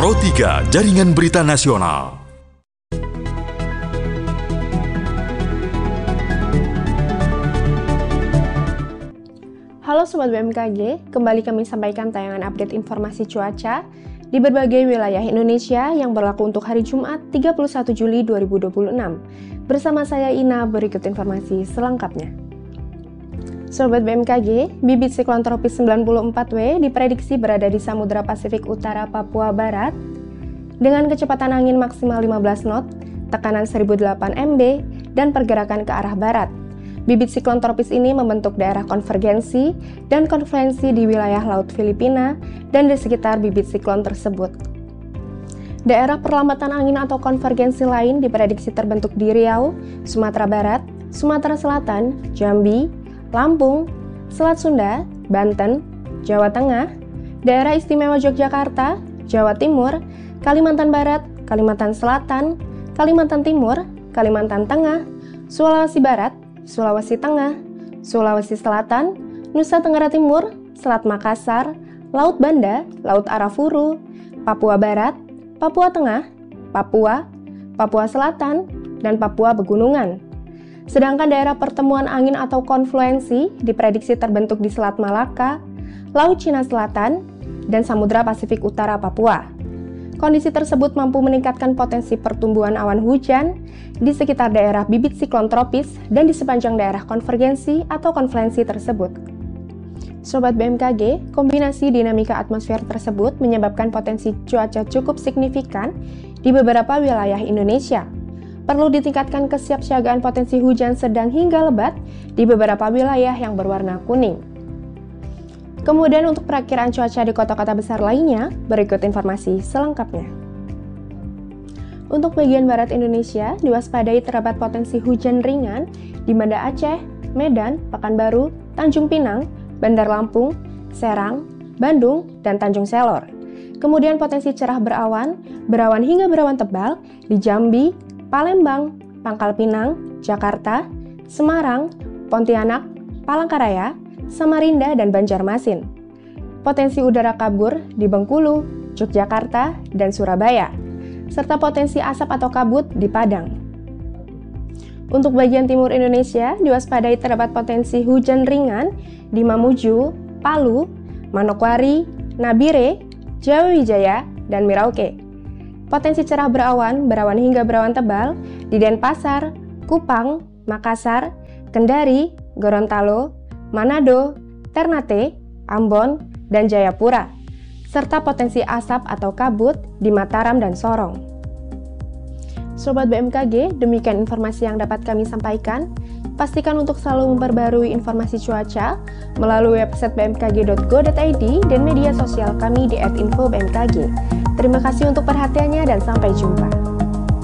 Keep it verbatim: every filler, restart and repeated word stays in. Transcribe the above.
Pro tiga, Jaringan Berita Nasional. Halo Sobat B M K G, kembali kami sampaikan tayangan update informasi cuaca di berbagai wilayah Indonesia yang berlaku untuk hari Jumat tiga puluh satu Juli dua ribu dua puluh enam. Bersama saya Ina, berikut informasi selengkapnya. Sobat B M K G, bibit siklon tropis sembilan puluh empat W diprediksi berada di Samudra Pasifik Utara Papua Barat dengan kecepatan angin maksimal lima belas knot, tekanan seribu delapan mB, dan pergerakan ke arah barat. Bibit siklon tropis ini membentuk daerah konvergensi dan konfluensi di wilayah Laut Filipina dan di sekitar bibit siklon tersebut. Daerah perlambatan angin atau konvergensi lain diprediksi terbentuk di Riau, Sumatera Barat, Sumatera Selatan, Jambi, Lampung, Selat Sunda, Banten, Jawa Tengah, Daerah Istimewa Yogyakarta, Jawa Timur, Kalimantan Barat, Kalimantan Selatan, Kalimantan Timur, Kalimantan Tengah, Sulawesi Barat, Sulawesi Tengah, Sulawesi Selatan, Nusa Tenggara Timur, Selat Makassar, Laut Banda, Laut Arafuru, Papua Barat, Papua Tengah, Papua, Papua Selatan, dan Papua Pegunungan. Sedangkan daerah pertemuan angin atau konfluensi diprediksi terbentuk di Selat Malaka, Laut Cina Selatan, dan Samudra Pasifik Utara Papua. Kondisi tersebut mampu meningkatkan potensi pertumbuhan awan hujan di sekitar daerah bibit siklon tropis dan di sepanjang daerah konvergensi atau konfluensi tersebut. Sobat B M K G, kombinasi dinamika atmosfer tersebut menyebabkan potensi cuaca cukup signifikan di beberapa wilayah Indonesia. Perlu ditingkatkan kesiapsiagaan potensi hujan sedang hingga lebat di beberapa wilayah yang berwarna kuning. Kemudian untuk perakiraan cuaca di kota-kota besar lainnya, berikut informasi selengkapnya. Untuk bagian barat Indonesia, diwaspadai terdapat potensi hujan ringan di Banda Aceh, Medan, Pekanbaru, Tanjung Pinang, Bandar Lampung, Serang, Bandung, dan Tanjung Selor. Kemudian potensi cerah berawan, berawan hingga berawan tebal di Jambi, Palembang, Pangkal Pinang, Jakarta, Semarang, Pontianak, Palangkaraya, Samarinda, dan Banjarmasin. Potensi udara kabur di Bengkulu, Yogyakarta, dan Surabaya, serta potensi asap atau kabut di Padang. Untuk bagian timur Indonesia, diwaspadai terdapat potensi hujan ringan di Mamuju, Palu, Manokwari, Nabire, Jawa Wijaya, dan Merauke. Potensi cerah berawan, berawan hingga berawan tebal di Denpasar, Kupang, Makassar, Kendari, Gorontalo, Manado, Ternate, Ambon, dan Jayapura, serta potensi asap atau kabut di Mataram dan Sorong. Sobat B M K G, demikian informasi yang dapat kami sampaikan. Pastikan untuk selalu memperbarui informasi cuaca melalui website b m k g dot go dot i d dan media sosial kami di et info b m k g. Terima kasih untuk perhatiannya dan sampai jumpa.